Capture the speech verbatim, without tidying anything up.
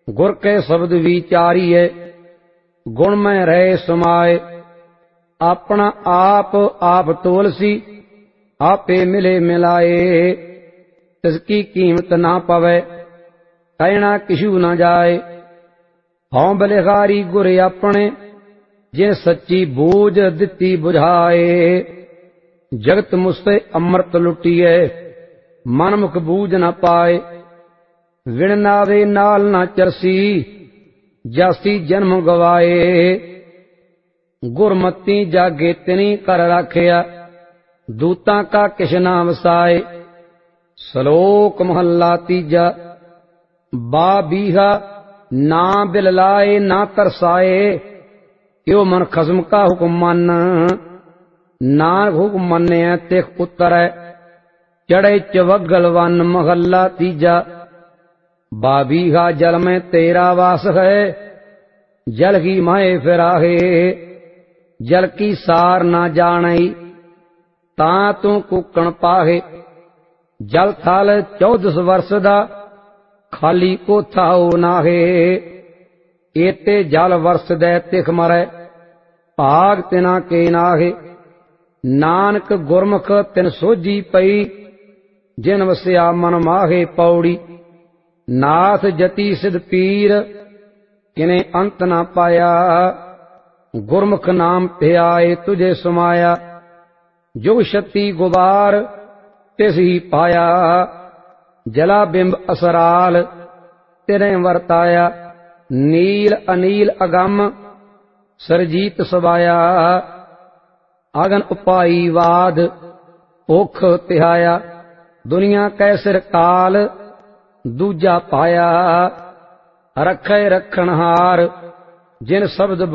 गुर के शब्द विचारिए गुण में रहे समाए। अपना आप आप तोलसी आपे मिले मिलाए। तिसकी कीमत ना पवे कहना किशु न जाए। हौं बलिहारी गुर अपने जे सच्ची बूझ दिती बुझाए। जगत मुझसे अमृत लुटिए मन मुख बूझ न पाए। विण नावे नाल न चरसी जासी जन्म गवाए। गुरमती जागे तिनी कर राखिया दूतां का किश ना वसाए। श्लोक महला तीजा। बा बीहा ना बिल लाए ना तरसाए। यो मन खसम का हुक्म मन नानक हुक्म मन्ने तिख उतरै। चढ़े चवगल वन महला तीजा। बाबीहा जल में तेरा वास है जल की माए फिराहे। जल की सार ना जानई ता तू कुकण पाहे। जल थल चौदस वर्ष दा खाली कोथा हो नाहे। एते जल वर्ष दे तिख मरै भाग तिना के नाहे। नानक गुरमुख तिन सोझी पई जिन वसिया मन माहे पौड़ी। नाथ जति सिद्ध पीर किने अंत ना पाया। गुरमुख नाम ध्याए तुझे समाया। जुग शक्ति गुबार तिस ही पाया। जला बिंब असराल तिने वरताया। नील अनील अगम सरजीत सबाया। अगन उपाई वाद ओख तिहाया। दुनिया कैसर काल दूजा पाया। रखे रखणहार जिन शब्द